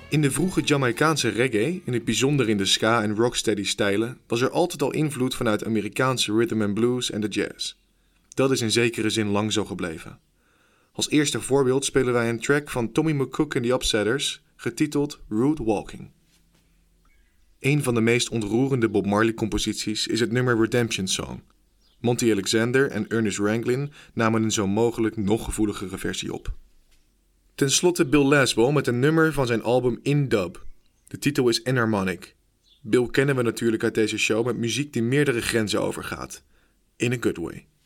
In de vroege Jamaicaanse reggae, in het bijzonder in de ska- en rocksteady stijlen, was er altijd al invloed vanuit Amerikaanse rhythm and blues en de jazz. Dat is in zekere zin lang zo gebleven. Als eerste voorbeeld spelen wij een track van Tommy McCook en the Upsetters, getiteld Rude Walking. Een van de meest ontroerende Bob Marley-composities is het nummer Redemption Song. Monty Alexander en Ernest Ranglin namen een zo mogelijk nog gevoeligere versie op. Ten slotte Bill Laswell met een nummer van zijn album In Dub. De titel is Enharmonic. Bill kennen we natuurlijk uit deze show met muziek die meerdere grenzen overgaat. In a good way.